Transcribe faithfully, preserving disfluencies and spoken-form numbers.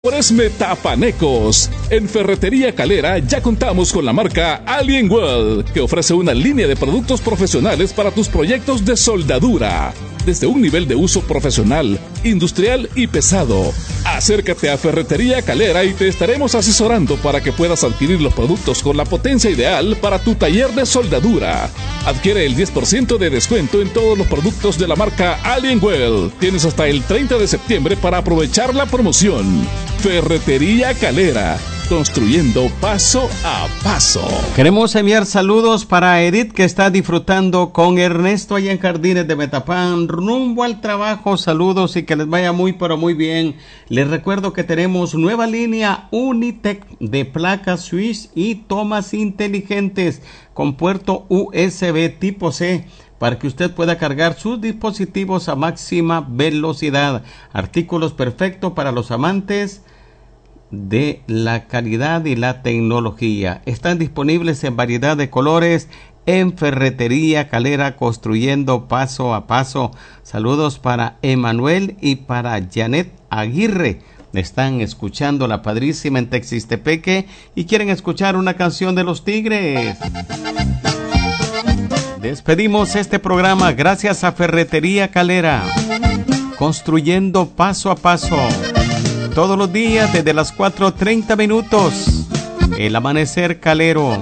Metapanecos. En Ferretería Calera ya contamos con la marca Alienweld, que ofrece una línea de productos profesionales para tus proyectos de soldadura, desde un nivel de uso profesional, industrial y pesado. Acércate a Ferretería Calera y te estaremos asesorando para que puedas adquirir los productos con la potencia ideal para tu taller de soldadura. Adquiere el diez por ciento de descuento en todos los productos de la marca Alienweld. Tienes hasta el treinta de septiembre para aprovechar la promoción. Ferretería Calera, construyendo paso a paso. Queremos enviar saludos para Edith, que está disfrutando con Ernesto allá en Jardines de Metapán, rumbo al trabajo. Saludos y que les vaya muy pero muy bien. Les recuerdo que tenemos nueva línea Unitec de placas Swiss y tomas inteligentes con puerto U S B tipo C, para que usted pueda cargar sus dispositivos a máxima velocidad. Artículos perfectos para los amantes de la calidad y la tecnología. Están disponibles en variedad de colores en Ferretería Calera, construyendo paso a paso. Saludos para Emanuel y para Janet Aguirre. Están escuchando La Padrísima en Texistepeque y quieren escuchar una canción de Los Tigres. Despedimos este programa gracias a Ferretería Calera, construyendo paso a paso. Todos los días desde las cuatro treinta minutos, el amanecer calero.